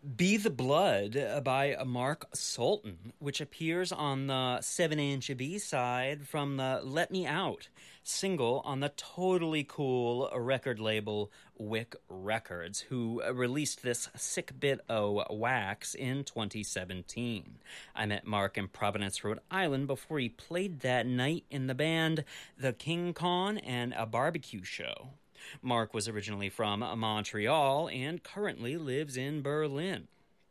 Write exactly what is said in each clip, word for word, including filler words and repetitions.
Be the Blood uh, by Mark Sultan, which appears on the seven inch B-side from the Let Me Out single on the totally cool record label Wick Records, who released this sick bit o' wax in twenty seventeen. I met Mark in Providence, Rhode Island before he played that night in the band The King Kong and a Barbecue Show. Mark was originally from Montreal and currently lives in Berlin.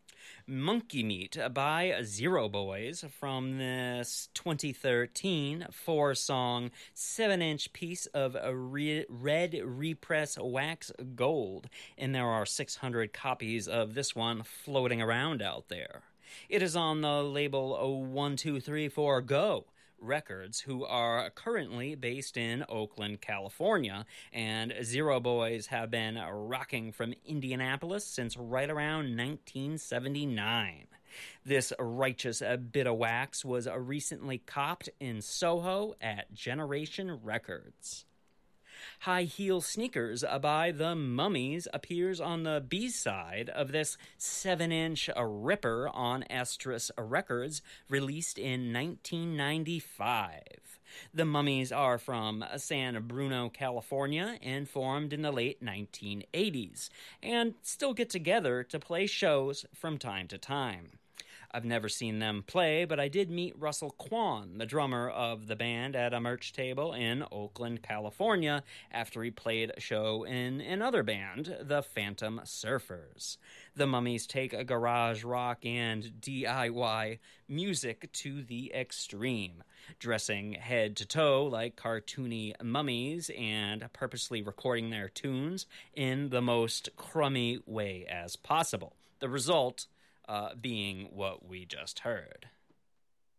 Monkey Meat by Zero Boys from this twenty thirteen four-song, seven inch piece of re- red repress wax gold, and there are six hundred copies of this one floating around out there. It is on the label oh one two three four Go Records, who are currently based in Oakland, California, and Zero Boys have been rocking from Indianapolis since right around nineteen seventy-nine. This righteous bit of wax was recently copped in Soho at Generation Records. High Heel Sneakers by The Mummies appears on the B-side of this seven inch ripper on Estrus Records, released in nineteen ninety-five. The Mummies are from San Bruno, California, and formed in the late nineteen eighties, and still get together to play shows from time to time. I've never seen them play, but I did meet Russell Kwan, the drummer of the band, at a merch table in Oakland, California, after he played a show in another band, the Phantom Surfers. The Mummies take a garage rock and D I Y music to the extreme, dressing head to toe like cartoony mummies and purposely recording their tunes in the most crummy way as possible. The result Uh, being what we just heard.